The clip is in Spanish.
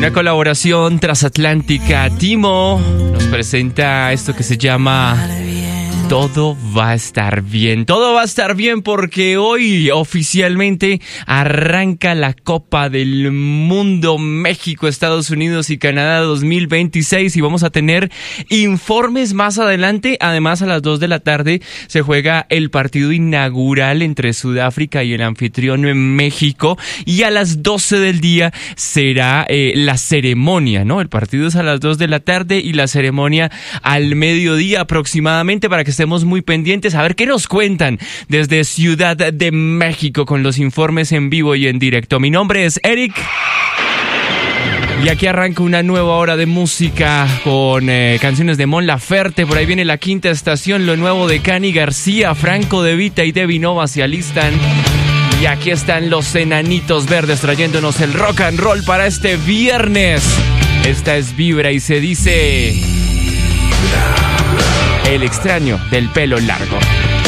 Una colaboración transatlántica. Timo nos presenta esto que se llama Todo va a estar bien. Todo va a estar bien porque hoy oficialmente arranca la Copa del Mundo México, Estados Unidos y Canadá 2026 y vamos a tener informes más adelante. Además, a las 2 de la tarde se juega el partido inaugural entre Sudáfrica y el anfitrión en México y a las 12 del día será la ceremonia, ¿no? El partido es a las 2 de la tarde y la ceremonia al mediodía aproximadamente, para que estemos muy pendientes a ver qué nos cuentan desde Ciudad de México con los informes en vivo y en directo. Mi nombre es Eric y aquí arranca una nueva hora de música con canciones de Mon Laferte. Por ahí viene La Quinta Estación, lo nuevo de Cani García, Franco De Vita y Debbie Nova se alistan. Y aquí están los Enanitos Verdes trayéndonos el rock and roll para este viernes. Esta es Vibra y se dice... El extraño del pelo largo.